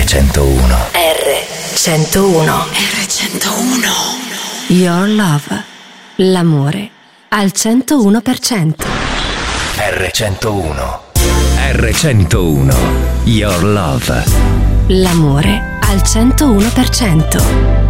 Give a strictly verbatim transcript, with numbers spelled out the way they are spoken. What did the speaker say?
centouno. R centouno. R centouno. Your Love. L'amore al centouno per cento. R centouno. R centouno. Your Love. L'amore al centouno per cento.